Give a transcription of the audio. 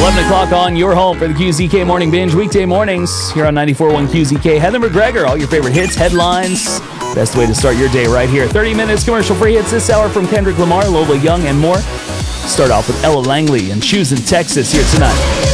11 o'clock on your home for the QZK Morning Binge, weekday mornings here on 94.1 QZK. Heather McGregor, all your favorite hits, headlines. Best way to start your day right here. 30 minutes commercial-free hits this hour from Kendrick Lamar, Lola Young, and more. Start off with Ella Langley and Shoes in Texas here tonight.